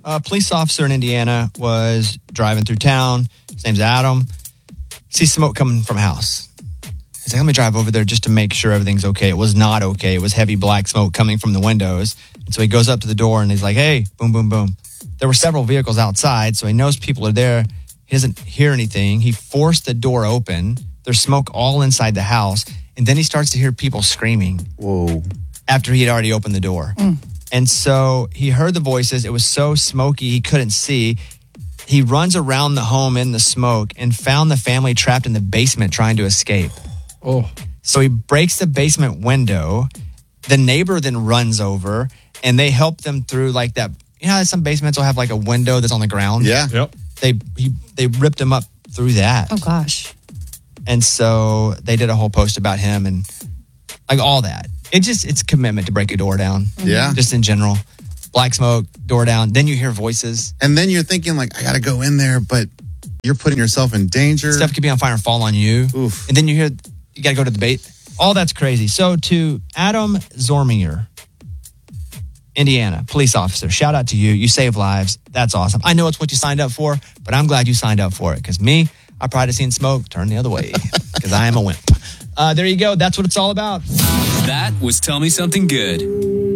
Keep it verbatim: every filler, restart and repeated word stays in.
A police officer in Indiana was driving through town. His name's Adam. Sees smoke coming from a house. He's like, let me drive over there just to make sure everything's okay. It was not okay. It was heavy black smoke coming from the windows. And so he goes up to the door and he's like, hey, boom, boom, boom. There were several vehicles outside, so he knows people are there. He doesn't hear anything. He forced the door open. There's smoke all inside the house. And then he starts to hear people screaming. Whoa. After he had already opened the door. Mm. And so he heard the voices. It was so smoky he couldn't see. He runs around the home in the smoke and found the family trapped in the basement trying to escape. Oh. So he breaks the basement window. The neighbor then runs over and they help them through like that. You know how some basements will have like a window that's on the ground? Yeah. Yep. They he, they ripped him up through that. Oh, gosh. And so they did a whole post about him and like all that. It just, it's commitment to break a door down. Yeah. Just in general. Black smoke, door down. Then you hear voices. And then you're thinking like, I got to go in there, but you're putting yourself in danger. Stuff could be on fire and fall on you. Oof. And then you hear, you got to go to the bait. All that's crazy. So to Adam Zorminger, Indiana, police officer, shout out to you. You save lives. That's awesome. I know it's what you signed up for, but I'm glad you signed up for it because me, I probably have seen smoke turn the other way because I am a wimp. Uh, there you go. That's what it's all about. That was Tell Me Something Good.